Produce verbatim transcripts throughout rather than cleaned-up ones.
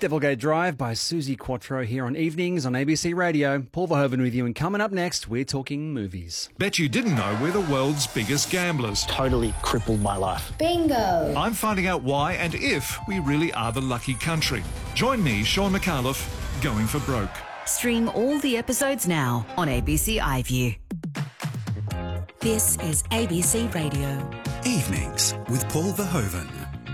Devilgate Drive by Susie Quattro here on Evenings on A B C Radio. Paul Verhoeven with you, and coming up next, we're talking movies. Bet you didn't know we're the world's biggest gamblers. Totally crippled my life. Bingo! I'm finding out why and if we really are the lucky country. Join me, Sean McAuliffe, going for broke. Stream all the episodes now on A B C iView. This is A B C Radio. Evenings with Paul Verhoeven.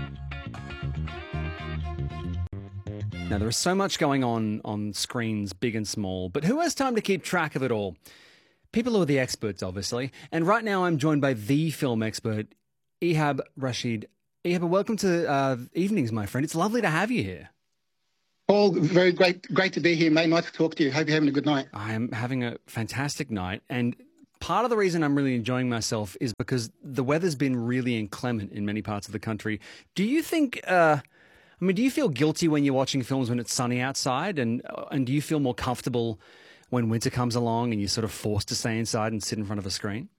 Now, there is so much going on on screens, big and small, but who has time to keep track of it all? People who are the experts, obviously. And right now I'm joined by the film expert, Ehab Rashid. Ehab, welcome to uh, Evenings, my friend. It's lovely to have you here. Paul, very great great to be here, mate. Nice to talk to you. Hope you're having a good night. I am having a fantastic night, and part of the reason I'm really enjoying myself is because the weather's been really inclement in many parts of the country. Do you think... Uh, I mean, do you feel guilty when you're watching films when it's sunny outside? And and do you feel more comfortable when winter comes along and you're sort of forced to stay inside and sit in front of a screen?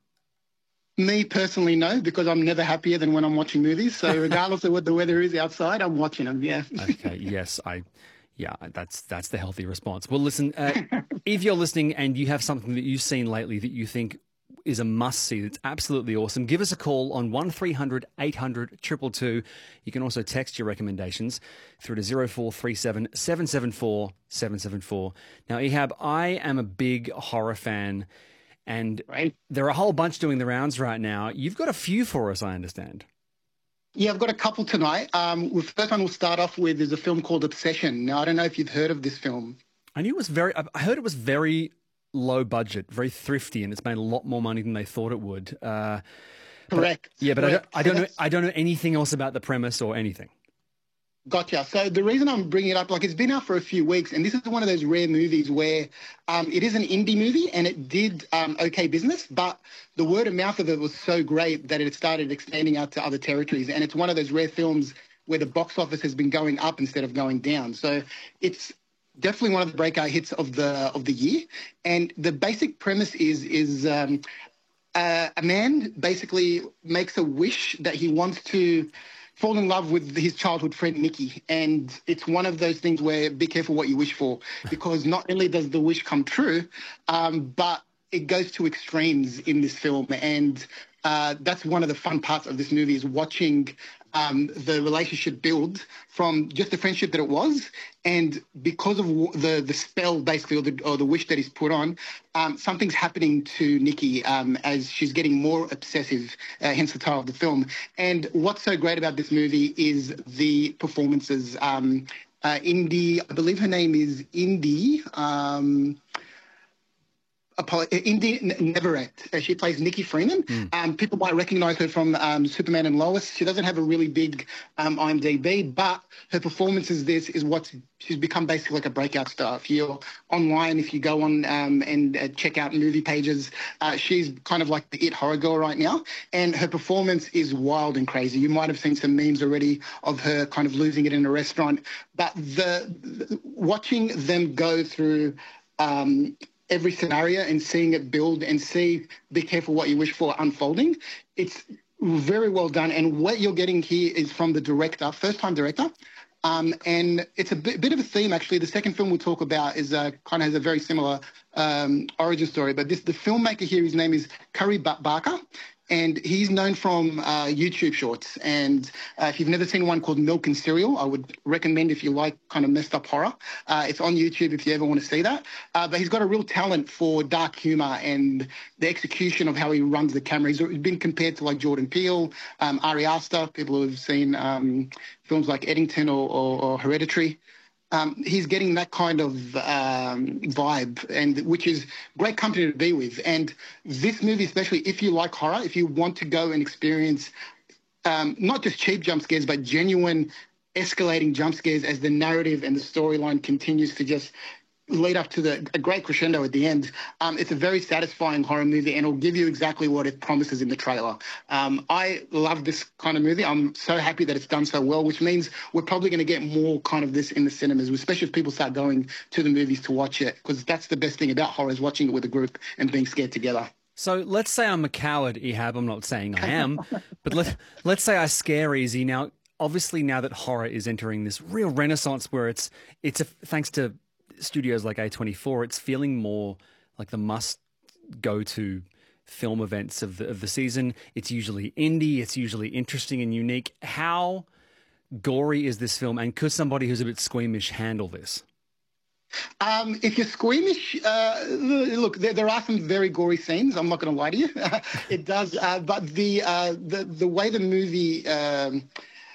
Me personally, no, because I'm never happier than when I'm watching movies. So regardless of what the weather is outside, I'm watching them, yeah. Okay, yes, I... Yeah, that's that's the healthy response. Well, listen, uh, if you're listening and you have something that you've seen lately that you think is a must-see, that's absolutely awesome, give us a call on one three hundred eight hundred two two two. You can also text your recommendations through to zero four three seven seven seven four seven seven four. Now, Ehab, I am a big horror fan, and right. There are a whole bunch doing the rounds right now. You've got a few for us, I understand. Yeah, I've got a couple tonight. Um, the first one we'll start off with is a film called Obsession. Now, I don't know if you've heard of this film. I knew it was very... I heard it was very low budget, very thrifty, and it's made a lot more money than they thought it would. Uh, Correct. But, yeah, but Correct. I don't, I don't So know. I don't know anything else about the premise or anything. Gotcha. So the reason I'm bringing it up, like it's been out for a few weeks, and this is one of those rare movies where um, it is an indie movie and it did um, okay business, but the word of mouth of it was so great that it started expanding out to other territories. And it's one of those rare films where the box office has been going up instead of going down. So it's definitely one of the breakout hits of the of the year. And the basic premise is is um, uh, a man basically makes a wish that he wants to fall in love with his childhood friend, Nikki. And it's one of those things where be careful what you wish for, because not only does the wish come true, um, but it goes to extremes in this film. And uh, that's one of the fun parts of this movie, is watching um, the relationship build from just the friendship that it was. And because of the the spell, basically, or the, or the wish that he's put on, um, something's happening to Nikki um, as she's getting more obsessive, uh, hence the title of the film. And what's so great about this movie is the performances. Um, uh, Indy, I believe her name is Indy. Um, Indy Neverett. She plays Nikki Freeman. Mm. Um, people might recognise her from um, Superman and Lois. She doesn't have a really big um, I M D B, but her performance is this is what she's become, basically like a breakout star. If you're online, if you go on um, and uh, check out movie pages, uh, she's kind of like the it horror girl right now, and her performance is wild and crazy. You might have seen some memes already of her kind of losing it in a restaurant, but the, the watching them go through Um, every scenario and seeing it build and see be careful what you wish for unfolding, it's very well done. And what you're getting here is from the director, first-time director, um, and it's a bit, bit of a theme, actually. The second film we'll talk about is uh, kind of has a very similar um, origin story, but this the filmmaker here, his name is Curry Barker, and he's known from uh, YouTube shorts. And uh, if you've never seen one called Milk and Cereal, I would recommend, if you like kind of messed up horror. Uh, it's on YouTube if you ever want to see that. Uh, but he's got a real talent for dark humour and the execution of how he runs the camera. He's been compared to like Jordan Peele, um, Ari Aster, people who have seen um, films like Eddington or, or, or Hereditary. Um, he's getting that kind of um, vibe, and which is great company to be with. And this movie, especially if you like horror, if you want to go and experience um, not just cheap jump scares, but genuine escalating jump scares as the narrative and the storyline continues to just lead up to the, a great crescendo at the end. Um, it's a very satisfying horror movie, and it'll give you exactly what it promises in the trailer. Um, I love this kind of movie. I'm so happy that it's done so well, which means we're probably going to get more kind of this in the cinemas, especially if people start going to the movies to watch it, because that's the best thing about horror, is watching it with a group and being scared together. So let's say I'm a coward, Ehab. I'm not saying I am, but let, let's say I scare easy. Now, obviously now that horror is entering this real renaissance where it's it's a, thanks to studios like A twenty-four, it's feeling more like the must go to film events of the of the season. It's usually indie, it's usually interesting and unique. How gory is this film, and could somebody who's a bit squeamish handle this? Um, if you're squeamish, uh, look, there, there are some very gory scenes. I'm not going to lie to you. It does, uh, but the uh, the the way the movie um,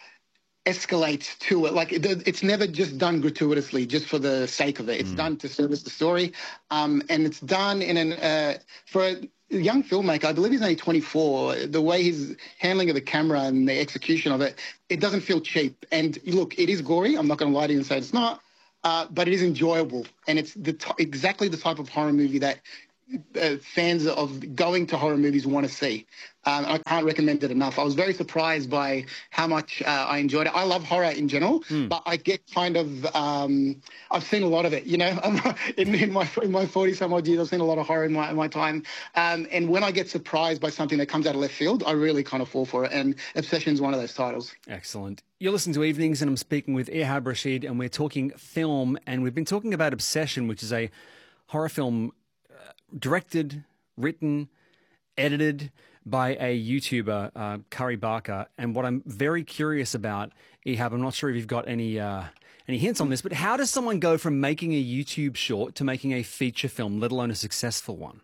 escalates to it, like it, it's never just done gratuitously, just for the sake of it. It's mm. done to service the story, um, and it's done in an uh, for a young filmmaker. I believe he's only twenty-four. The way he's handling of the camera and the execution of it, it doesn't feel cheap. And look, it is gory. I'm not going to lie to you and say it's not. Uh, but it is enjoyable, and it's the t- exactly the type of horror movie that uh, fans of going to horror movies want to see. Um, I can't recommend it enough. I was very surprised by how much uh, I enjoyed it. I love horror in general, mm. but I get kind of um, I've seen a lot of it. You know, in, in my in my forty some odd years, I've seen a lot of horror in my in my time. Um, and when I get surprised by something that comes out of left field, I really kind of fall for it. And Obsession is one of those titles. Excellent. You're listening to Evenings, and I'm speaking with Ihab Rashid, and we're talking film, and we've been talking about Obsession, which is a horror film uh, directed, written, edited by a YouTuber, uh, Curry Barker. And what I'm very curious about, Ihab, I'm not sure if you've got any uh, any hints on this, but how does someone go from making a YouTube short to making a feature film, let alone a successful one?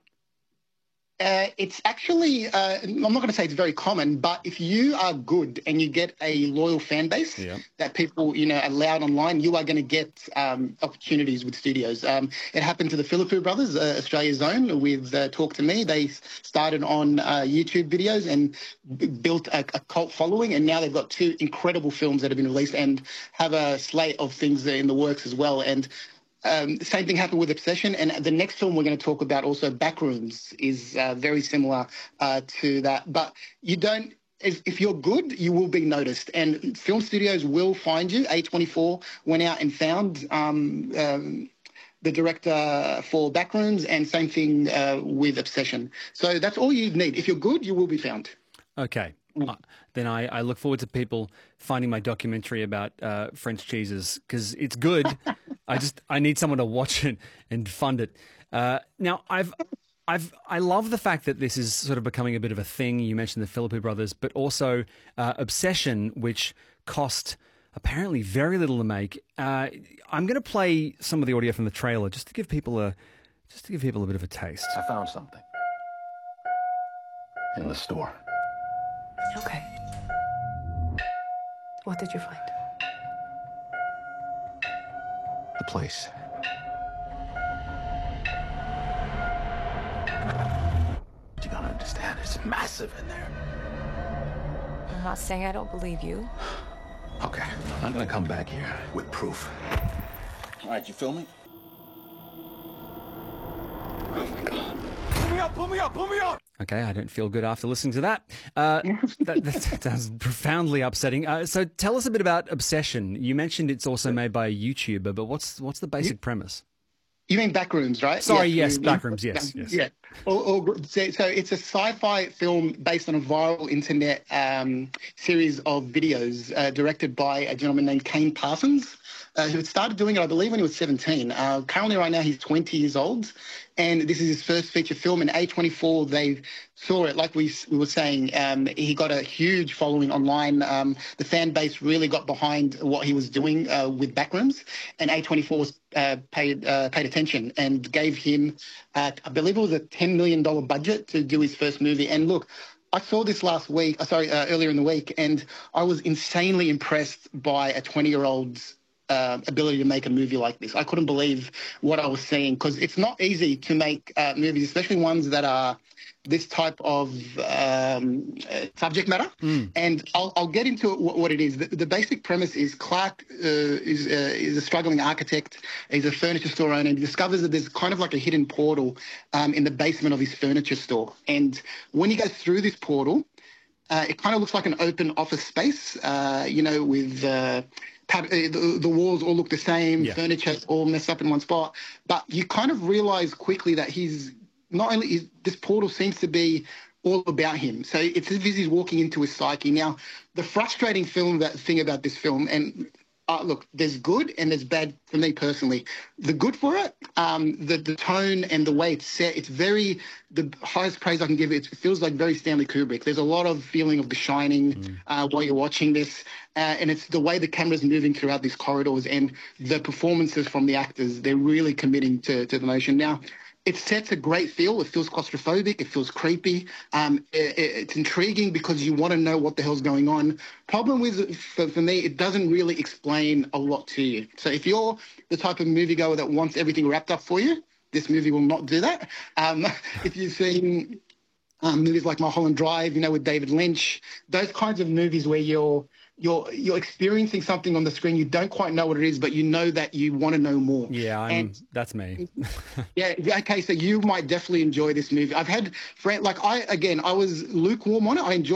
Uh, it's actually, uh, I'm not going to say it's very common, but if you are good and you get a loyal fan base yeah. that people, you know, are loud online, you are going to get um, opportunities with studios. Um, it happened to the Philippou brothers, uh, Australia's own, with uh, Talk to Me. They started on uh, YouTube videos and b- built a, a cult following, and now they've got two incredible films that have been released and have a slate of things in the works as well. And Um, same thing happened with Obsession, and the next film we're going to talk about, also Backrooms, is uh, very similar uh, to that. But you don't, if, if you're good, you will be noticed, and film studios will find you. A twenty-four went out and found um, um, the director for Backrooms, and same thing uh, with Obsession. So that's all you need. If you're good, you will be found. Okay. Uh, then I, I look forward to people finding my documentary about uh, French cheeses, because it's good. I just I need someone to watch it and fund it. Uh, now I've I've I love the fact that this is sort of becoming a bit of a thing. You mentioned the Philippou brothers, but also uh, Obsession, which cost apparently very little to make. Uh, I'm going to play some of the audio from the trailer just to give people a just to give people a bit of a taste. I found something in the store. Okay. What did you find? The place. You gotta understand, it's massive in there. I'm not saying I don't believe you. Okay, I'm gonna come back here with proof. All right, you feel me? Oh my God. Pull me up, pull me up, pull me up! Okay, I don't feel good after listening to that. Uh, that, that sounds profoundly upsetting. Uh, so tell us a bit about Obsession. You mentioned it's also made by a YouTuber, but what's what's the basic premise? You mean Backrooms, right? Sorry, yes, yes, Backrooms, yes, yes. Yeah. Or, or, so, so it's a sci-fi film based on a viral internet um, series of videos uh, directed by a gentleman named Kane Parsons, uh, who had started doing it, I believe, when he was seventeen. Uh, currently, right now, he's twenty years old, and this is his first feature film. And A twenty-four, they saw it, like we, we were saying. Um, he got a huge following online. Um, the fan base really got behind what he was doing uh, with Backrooms, and A twenty-four uh, paid uh, paid attention and gave him, uh, I believe it was a ten million dollars budget to do his first movie. And look, I saw this last week, uh, sorry, uh, earlier in the week, and I was insanely impressed by a twenty-year-old's Uh, ability to make a movie like this. I couldn't believe what I was seeing, because it's not easy to make uh, movies, especially ones that are this type of um, uh, subject matter. Mm. And I'll, I'll get into what, what it is. The, the basic premise is Clark uh, is, uh, is a struggling architect. He's a furniture store owner, and he discovers that there's kind of like a hidden portal um, in the basement of his furniture store. And when he goes through this portal, uh, it kind of looks like an open office space, uh, you know, with... Uh, The, the walls all look the same, yeah. Furniture all messed up in one spot. But you kind of realize quickly that he's not only is, this portal seems to be all about him. So it's as if he's walking into his psyche. Now, the frustrating film that thing about this film, and uh, look, there's good and there's bad for me personally. The good for it, um, the the tone and the way it's set, it's very, the highest praise I can give it, it feels like very Stanley Kubrick. There's a lot of feeling of The Shining mm. uh, while you're watching this, uh, and it's the way the camera's moving throughout these corridors and the performances from the actors. They're really committing to, to the motion. Now, it sets a great feel. It feels claustrophobic. It feels creepy. Um, it, it's intriguing because you want to know what the hell's going on. Problem with, for, for me, it doesn't really explain a lot to you. So if you're the type of moviegoer that wants everything wrapped up for you, this movie will not do that. Um, if you've seen um, movies like Mulholland Drive, you know, with David Lynch, those kinds of movies where you're You're you're experiencing something on the screen, you don't quite know what it is, but you know that you want to know more. Yeah, I'm, and, that's me. yeah, okay, so you might definitely enjoy this movie. I've had friends, like I, again, I was lukewarm on it. I enjoyed